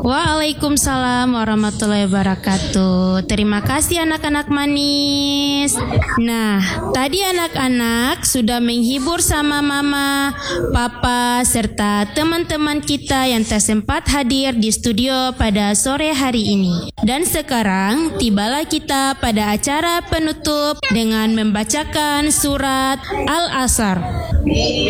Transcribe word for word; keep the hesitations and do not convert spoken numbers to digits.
Waalaikumsalam warahmatullahi wabarakatuh. Terima kasih anak-anak manis. Nah, tadi anak-anak sudah menghibur sama mama, papa, serta teman-teman kita yang tak sempat hadir di studio pada sore hari ini. Dan sekarang tibalah kita pada acara penutup dengan membacakan surat Al-Asr.